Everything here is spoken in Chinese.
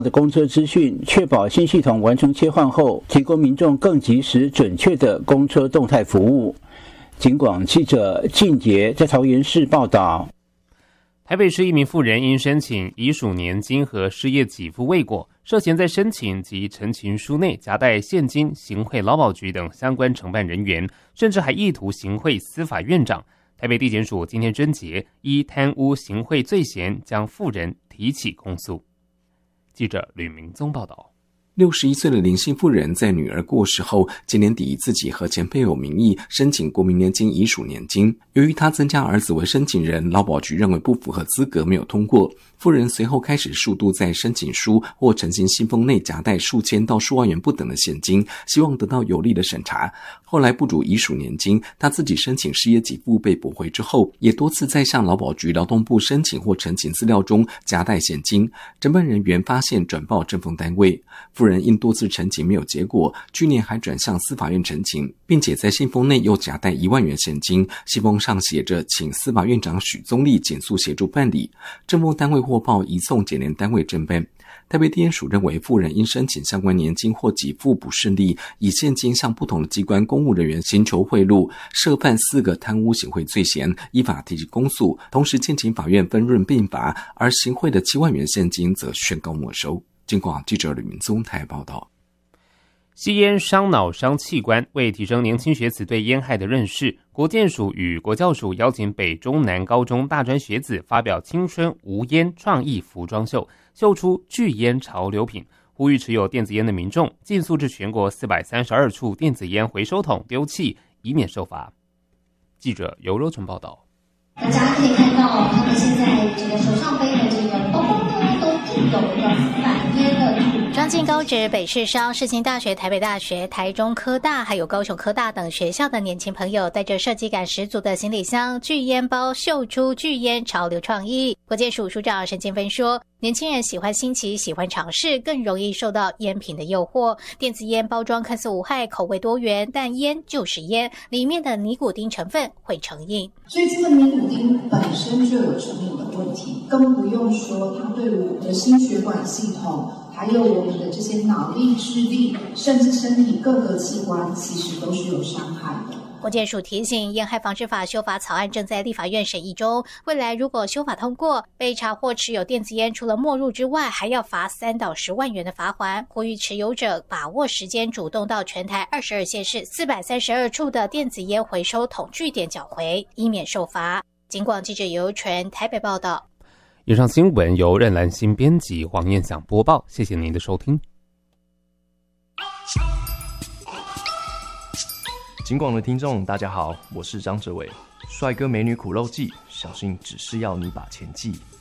的公车资讯，确保新系统完成切换后，提供民众更及时准确的公车动态服务。警广记者靳杰在桃园市报道。 台北市一名妇人因申请遗属年金和失业给付未果，涉嫌在申请及陈情书内夹带现金行贿劳保局等相关承办人员，甚至还意图行贿司法院长。台北地检署今天侦结，依贪污行贿罪嫌将妇人提起公诉。记者吕明宗报道。 61岁的林姓妇人在女儿过世后，今年底以自己和前配偶名义申请国民年金遗属年金。由于她增加儿子为申请人，劳保局认为不符合资格，没有通过。妇人随后开始数度在申请书或呈行信封内夹带数千到数万元不等的现金，希望得到有力的审查。后来不主遗属年金，她自己申请失业给付被驳回之后，也多次在向劳保局劳动部申请或呈请资料中夹带现金。承办人员发现转报政风单位，妇人因多次陈情没有结果，去年还转向司法院陈情，并且在信封内又夹带1万元现金，信封上写着请司法院长许宗力减速协助办理。政风单位获报移送检联单位侦办。台北地检署认为妇人因申请相关年金或给付不顺利，以现金向不同的机关公务人员行求贿赂，涉犯4个贪污行贿罪嫌，依法提起公诉，同时建请法院分润并罚，而行贿的7万元现金则宣告没收。警广记者吕明宗台报道。 吸烟伤脑伤器官，为提升年轻学子对烟害的认识，国健署与国教署邀请北中南高中大专学子发表青春无烟创意服装秀，秀出拒烟潮流品，呼吁持有电子烟的民众尽速至全国432处电子烟回收桶丢弃，以免受罚。记者尤若纯报道。 大家可以看到，他们现在这个手上背的这个包呢，都印有一个反烟的。 张晋高职、北市商、世新大学、台北大学、台中科大还有高雄科大等学校的年轻朋友，带着设计感十足的行李箱、拒烟包，秀出拒烟潮流创意。国健署署长沈建芬说，年轻人喜欢新奇，喜欢尝试，更容易受到烟品的诱惑。电子烟包装看似无害，口味多元，但烟就是烟，里面的尼古丁成分会成瘾。 所以这个尼古丁本身就有成瘾的问题，更不用说它对我们的心血管系统，还有我们的这些脑力、智力，甚至身体各个器官，其实都是有伤害的。 国健署提醒，烟害防治法修法草案正在立法院审议中，未来如果修法通过，被查获持有电子烟，除了没入之外，还要罚3到10万元的罚锾。呼吁持有者把握时间，主动到全台22县市432处的电子烟回收桶据点缴回，以免受罚。警广记者尤纯台北报道。 以上新闻由任兰心编辑，黄燕想播报，谢谢您的收听。 警广的听众大家好，我是张哲伟。帅哥美女苦肉计，小心只是要你把钱记。